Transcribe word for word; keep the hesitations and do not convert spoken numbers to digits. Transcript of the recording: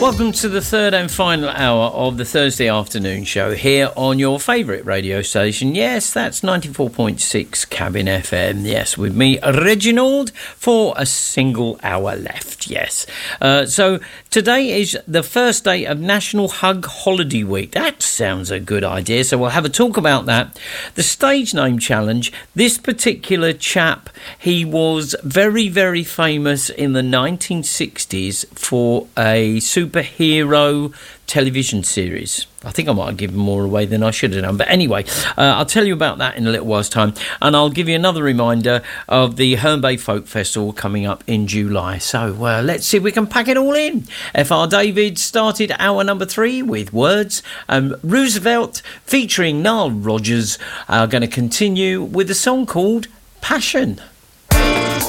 Welcome to the third and final hour of the Thursday afternoon show here on your favourite radio station. Yes, that's ninety-four point six Cabin F M. Yes, with me, Reginald, for a single hour left. Yes. Uh, so today is the first day of National Hug Holiday Week. That sounds a good idea. So we'll have a talk about that. The stage name challenge. This particular chap, he was very, very famous in the nineteen sixties for a superhero television series. I think I might have given more away than I should have done. But anyway, uh, I'll tell you about that in a little while's time. And I'll give you another reminder of the Herne Bay Folk Festival coming up in July. So uh, let's see if we can pack it all in. F R David started hour number three with Words. Um, Roosevelt featuring Nile Rodgers are going to continue with a song called Passion.